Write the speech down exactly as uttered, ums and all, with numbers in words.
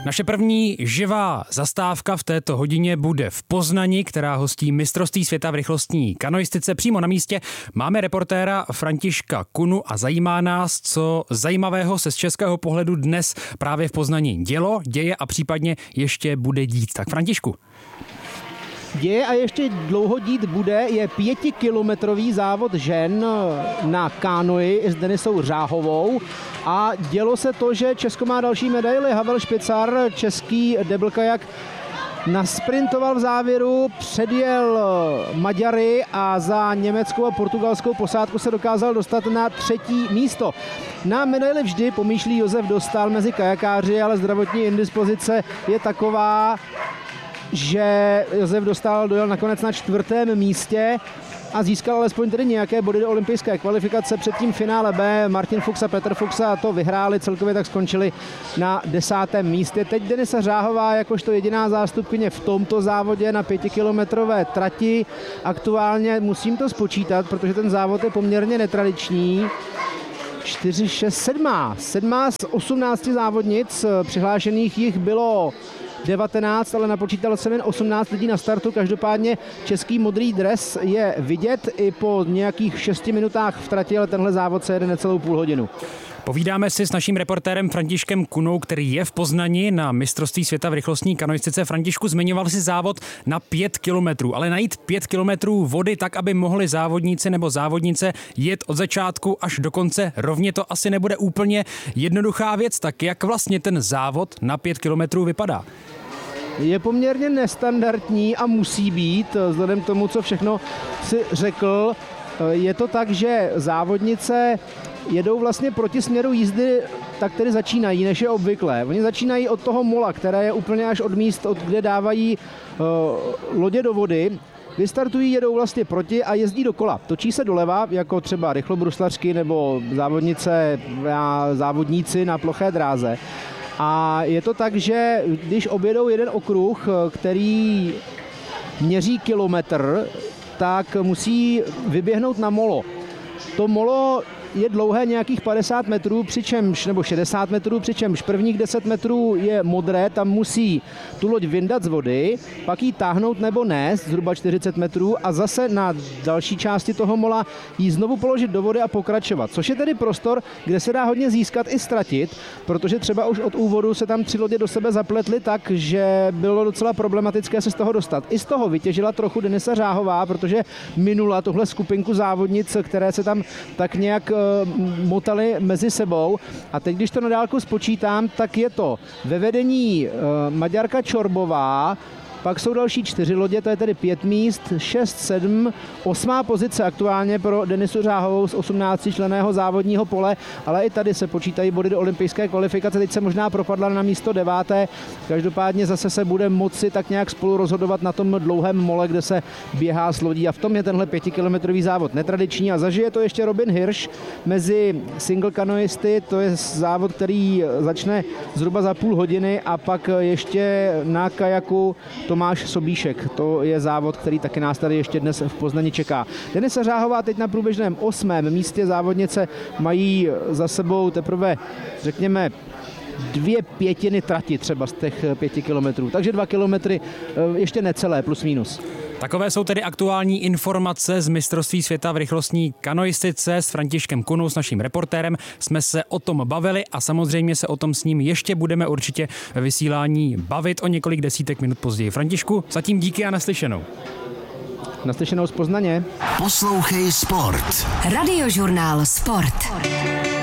Naše první živá zastávka v této hodině bude v Poznani, která hostí mistrovství světa v rychlostní kanoistice. Přímo na místě máme reportéra Františka Kunu a zajímá nás, co zajímavého se z českého pohledu dnes právě v Poznani dělo, děje a případně ještě bude dít. Tak Františku. Děje a ještě dlouho dít bude, je pětikilometrový závod žen na kánoi s Denisou Řáhovou a dělo se to, že Česko má další medaili. Havel Špicar, český deblkajak, nasprintoval v závěru, předjel Maďary a za německou a portugalskou posádku se dokázal dostat na třetí místo. Na medaili vždy pomýšlí Josef Dostál mezi kajakáři, ale zdravotní indispozice je taková, že Josef Dostál dojel nakonec na čtvrtém místě a získal alespoň tedy nějaké body do olympijské kvalifikace. Předtím finále B Martin Fuchs a Petr Fuchs a to vyhráli, celkově tak skončili na desátém místě. Teď Denisa Řáhová jakožto jediná zástupkyně v tomto závodě na pětikilometrové trati. Aktuálně musím to spočítat, protože ten závod je poměrně netradiční. čtyři, šest, sedmá. Sedmá z osmnácti závodnic, přihlášených jich bylo devatenáct, ale napočítal jsem jen osmnáct lidí na startu. Každopádně český modrý dres je vidět i po nějakých šesti minutách v trati, ale tenhle závod se jede necelou půl hodinu. Povídáme si s naším reportérem Františkem Kunou, který je v Poznani na mistrovství světa v rychlostní kanoistice. Františku, zmiňoval si závod na pět kilometrů, ale najít pět kilometrů vody tak, aby mohli závodníci nebo závodnice jet od začátku až do konce, rovně to asi nebude úplně jednoduchá věc. Tak jak vlastně ten závod na pět kilometrů vypadá? Je poměrně nestandardní a musí být, vzhledem k tomu, co všechno si řekl. Je to tak, že závodnice jedou vlastně proti směru jízdy, tak tedy začínají, než je obvyklé. Oni začínají od toho mola, které je úplně až od míst, od kde dávají uh, lodě do vody. Vystartují, jedou vlastně proti a jezdí dokola. Točí se doleva, jako třeba rychlobruslařky nebo závodnice, závodníci na ploché dráze. A je to tak, že když objedou jeden okruh, který měří kilometr, tak musí vyběhnout na molo. To molo je dlouhé nějakých padesát metrů, přičemž, nebo šedesát metrů, přičemž prvních deset metrů je modré, tam musí tu loď vyndat z vody, pak ji táhnout nebo nést, zhruba čtyřicet metrů a zase na další části toho mola ji znovu položit do vody a pokračovat. Což je tedy prostor, kde se dá hodně získat i ztratit, protože třeba už od úvodu se tam tři lodě do sebe zapletly tak, že bylo docela problematické se z toho dostat. I z toho vytěžila trochu Denisa Řáhová, protože minula tuhle skupinku závodnic, které se tam tak nějak motali mezi sebou. A teď, když to na dálku spočítám, tak je to ve vedení Maďarka Čorbová, pak jsou další čtyři lodě, to je tedy pět míst, šest, sedm, osmá pozice aktuálně pro Denisu Řáhovou z osmnáctičlenného závodního pole, ale i tady se počítají body do olympijské kvalifikace, teď se možná propadla na místo deváté, každopádně zase se bude moci tak nějak spolu rozhodovat na tom dlouhém mole, kde se běhá s lodí a v tom je tenhle pětikilometrový závod netradiční a zažije to ještě Robin Hirsch mezi single kanoisty, to je závod, který začne zhruba za půl hodiny a pak ještě na kajaku Tomáš Sobíšek. To je závod, který taky nás tady ještě dnes v Poznani čeká. Denisa Řáhová teď na průběžném osmém místě. Závodnice mají za sebou teprve, řekněme, dvě pětiny trati třeba z těch pěti kilometrů. Takže dva kilometry ještě necelé, plus minus. Takové jsou tedy aktuální informace z mistrovství světa v rychlostní kanoistice. S Františkem Kunou, s naším reportérem, jsme se o tom bavili a samozřejmě se o tom s ním ještě budeme určitě ve vysílání bavit o několik desítek minut později. Františku, zatím díky a naslyšenou. Naslyšenou z Poznaně. Poslouchej Sport. Radiožurnál Sport.